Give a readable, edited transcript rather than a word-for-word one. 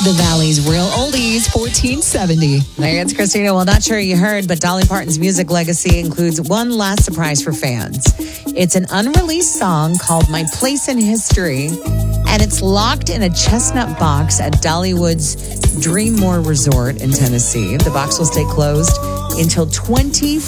The Valley's Real Oldies, 1470. Hey, it's Christina. Well, not sure you heard, but Dolly Parton's music legacy includes one last surprise for fans. It's an unreleased song called My Place in History, and it's locked in a chestnut box at Dollywood's Dreammore Resort in Tennessee. The box will stay closed until